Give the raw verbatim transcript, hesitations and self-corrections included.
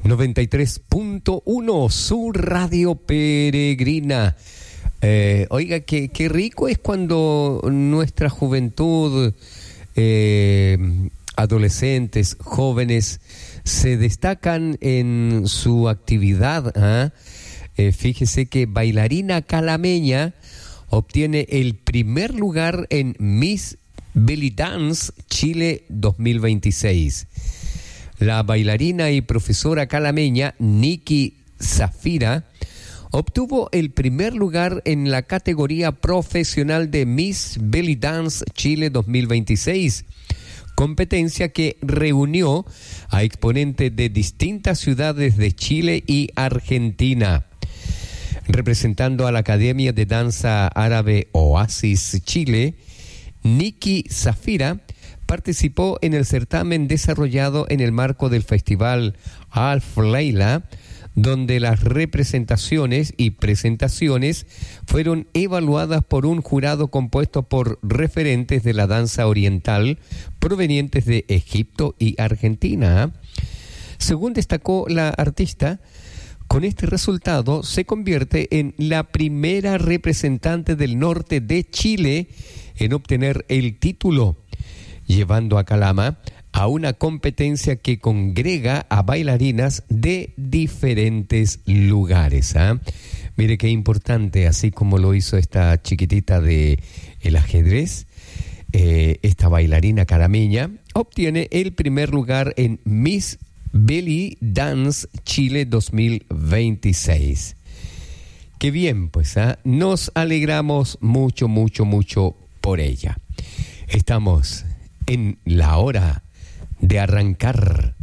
noventa y tres punto uno, su radio peregrina. Eh, oiga, qué, qué rico es cuando nuestra juventud, eh, adolescentes, jóvenes, se destacan en su actividad. ¿eh? Eh, fíjese que bailarina calameña obtiene el primer lugar en Miss Belly Dance Chile dos mil veintiséis. La bailarina y profesora calameña Nikki Zafira obtuvo el primer lugar en la categoría profesional de Miss Belly Dance Chile dos mil veintiséis, competencia que reunió a exponentes de distintas ciudades de Chile y Argentina. Representando a la Academia de Danza Árabe Oasis Chile, Nikki Zafira participó en el certamen desarrollado en el marco del festival Alf Leila, donde las representaciones y presentaciones fueron evaluadas por un jurado compuesto por referentes de la danza oriental provenientes de Egipto y Argentina. Según destacó la artista, con este resultado se convierte en la primera representante del norte de Chile en obtener el título, llevando a Calama a una competencia que congrega a bailarinas de diferentes lugares. ¿eh? Mire qué importante, así como lo hizo esta chiquitita de el ajedrez, eh, esta bailarina calameña obtiene el primer lugar en Miss Belly Dance Chile dos mil veintiséis. Qué bien, pues, ¿eh? Nos alegramos mucho, mucho, mucho por ella. Estamos en la hora de arrancar